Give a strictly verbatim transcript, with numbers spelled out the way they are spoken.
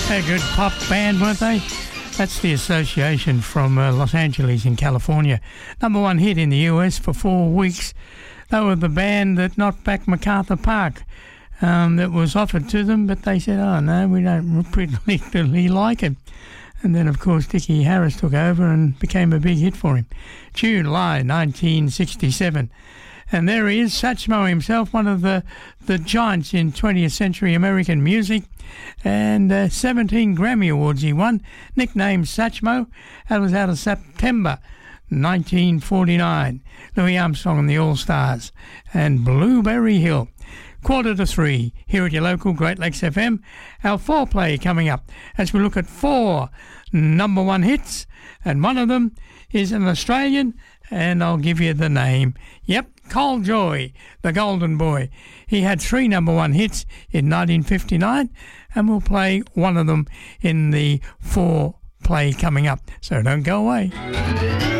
A good pop band, weren't they? That's the Association from uh, Los Angeles in California. Number one hit in the U S for four weeks. They were the band that knocked back MacArthur Park. Um, that was offered to them, but they said, oh no, we don't particularly like it. And then, of course, Dickie Harris took over and became a big hit for him. July nineteen sixty-seven. And there he is, Satchmo himself, one of the, the giants in twentieth century American music. And uh, seventeen Grammy Awards he won, nicknamed Satchmo. That was out of September nineteen forty-nine. Louis Armstrong and the All-Stars and Blueberry Hill. Quarter to three here at your local Great Lakes F M. Our foreplay coming up as we look at four number one hits, and one of them is an Australian, and I'll give you the name. Yep, Cole Joy, the Golden Boy. He had three number one hits in nineteen fifty-nine, and we'll play one of them in the foreplay coming up. So don't go away.